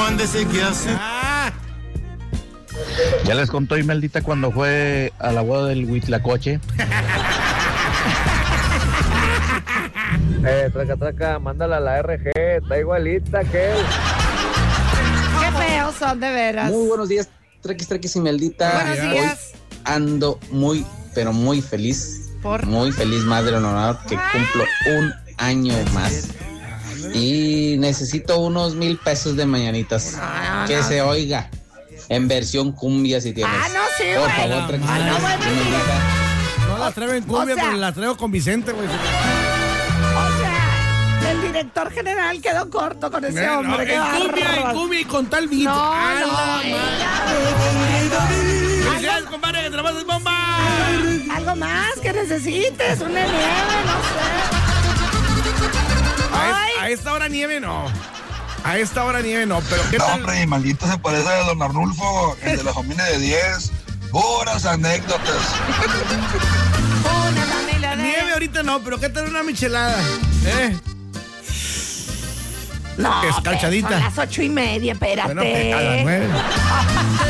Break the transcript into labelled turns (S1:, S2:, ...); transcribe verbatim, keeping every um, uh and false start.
S1: ándese, ¿qué hace?
S2: Ah.
S3: Ya les contó Imeldita cuando fue a la boda del Huitlacoche.
S4: Eh, traca, traca, mándala a la R G, está igualita que él.
S5: Qué feos son, de veras.
S6: Muy buenos días, Traquis, Traquis, Imeldita.
S5: Buenos días.
S6: Hoy ando muy, pero muy feliz.
S5: ¿Por?
S6: Muy feliz, madre honor, que cumplo un año más. Y necesito unos mil pesos de mañanitas.
S5: Ah,
S6: que
S5: no.
S6: se oiga en versión cumbia si tienes.
S5: Ah, no, sí,
S6: Por
S5: güey.
S6: favor, Traquis,
S5: Ah, no,
S6: Traquis,
S5: bueno,
S6: Imeldita.
S2: No las traigo en cumbia,
S5: O sea-
S2: pero las traigo con Vicente, güey.
S5: O sea, el director general quedó corto con ese
S2: No,
S5: hombre. qué
S2: en cumbia, en
S5: bárbaro.
S2: cumbia y con tal billete.
S5: No,
S2: ¡A la
S5: no,
S2: madre! ¡Felicidades, compadre, que te la pases bomba!
S5: Algo más que necesites, una nieve, no sé.
S2: A, es-
S5: Ay.
S2: a esta hora nieve no. A esta hora nieve no, pero ¿qué
S7: No,
S2: tal?
S7: hombre, maldito se parece a don Arnulfo, el de la familia de diez. Puras anécdotas.
S5: Una familia de...
S2: Nieve ahorita no, pero ¿qué tal una michelada? ¿Eh?
S5: No,
S2: Escarchadita.
S5: son las ocho y media, espérate.
S2: Bueno, a las nueve.